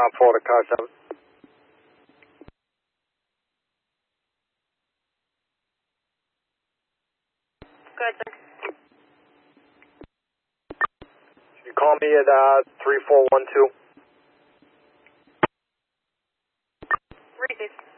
on Florida car 7. Go ahead, sir. You call me at 3412. Receive.